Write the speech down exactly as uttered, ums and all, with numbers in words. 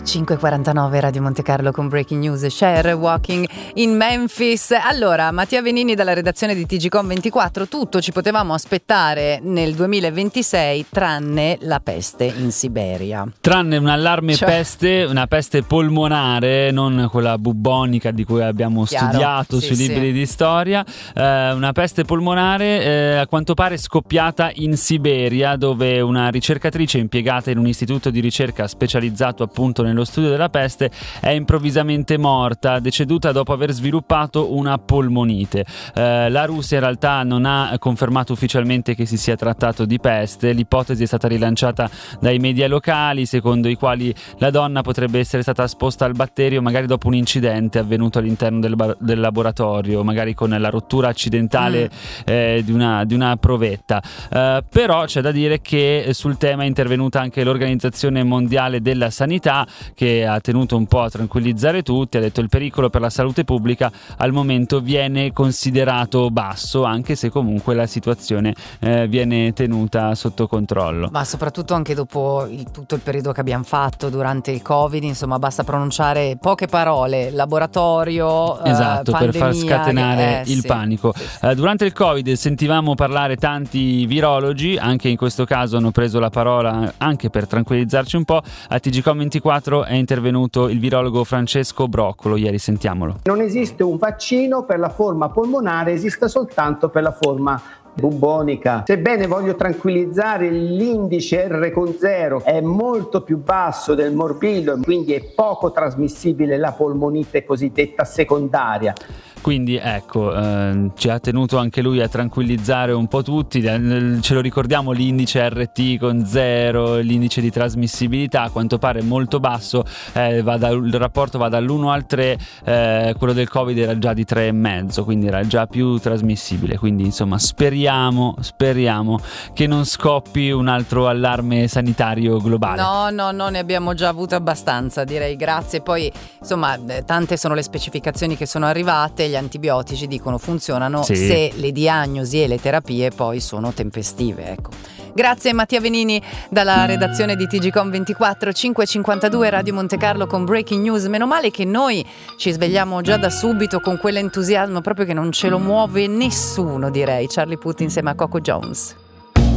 cinque e quarantanove Radio Monte Carlo con Breaking News. Cher walking in Memphis. Allora, Mattia Venini dalla redazione di T G Com ventiquattro. Tutto ci potevamo aspettare nel duemilaventisei tranne la peste in Siberia. Tranne un allarme cioè... peste, una peste polmonare, non quella bubbonica di cui abbiamo Chiaro. studiato sì, sui sì. libri di storia. Eh, una peste polmonare eh, a quanto pare scoppiata in Siberia, dove una ricercatrice impiegata in un istituto di ricerca specializzato appunto nello studio della peste è improvvisamente morta, deceduta dopo aver sviluppato una polmonite. Eh, la Russia in realtà non ha confermato ufficialmente che si sia trattato di peste. L'ipotesi è stata rilanciata dai media locali, secondo i quali la donna potrebbe essere stata esposta al batterio magari dopo un incidente avvenuto all'interno del, bar- del laboratorio, magari con la rottura accidentale mm. eh, di, una, di una provetta. Eh, però c'è da dire che sul tema è intervenuta anche l'Organizzazione Mondiale della Sanità, che ha tenuto un po' a tranquillizzare tutti. Ha detto: il pericolo per la salute pubblica al momento viene considerato basso, anche se comunque la situazione eh, viene tenuta sotto controllo. Ma soprattutto anche dopo il, tutto il periodo che abbiamo fatto durante il Covid, insomma, basta pronunciare poche parole: laboratorio, esatto, eh, per far scatenare eh, il sì, panico. Sì, sì. Eh, durante il Covid sentivamo parlare tanti virologi, anche in questo caso hanno preso la parola anche per tranquillizzarci un po'. A T G Com ventiquattro è intervenuto il virologo Francesco Broccolo, ieri sentiamolo. Non esiste un vaccino per la forma polmonare, esiste soltanto per la forma bubbonica. Sebbene voglio tranquillizzare, l'indice R con zero è molto più basso del morbillo, quindi è poco trasmissibile la polmonite cosiddetta secondaria. Quindi ecco, eh, ci ha tenuto anche lui a tranquillizzare un po' tutti. Ce lo ricordiamo, l'indice R T con zero, l'indice di trasmissibilità a quanto pare molto basso, eh, va da, il rapporto va dall'uno al tre, eh, quello del Covid era già di tre e mezzo, quindi era già più trasmissibile. Quindi insomma speriamo, speriamo che non scoppi un altro allarme sanitario globale. No, no, no, ne abbiamo già avuto abbastanza, direi. Grazie. Poi insomma tante sono le specificazioni che sono arrivate. Gli antibiotici dicono funzionano sì. se le diagnosi e le terapie poi sono tempestive, ecco. Grazie Mattia Venini dalla redazione di T G Com ventiquattro. Cinque e cinquantadue Radio Monte Carlo con Breaking News. Meno male che noi ci svegliamo già da subito con quell'entusiasmo proprio che non ce lo muove nessuno, direi. Charlie Puth insieme a Coco Jones.